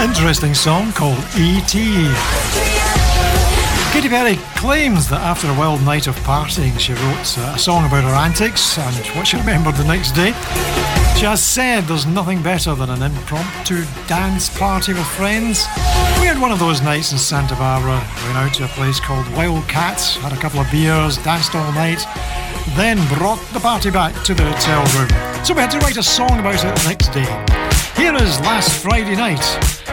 Interesting song called E.T. Katy Perry claims that after a wild night of partying, she wrote a song about her antics and what she remembered the next day. She has said there's nothing better than an impromptu dance party with friends. We had one of those nights in Santa Barbara. Went out to a place called Wildcat, had a couple of beers, danced all night, then brought the party back to the hotel room. So we had to write a song about it the next day. Here is Last Friday Night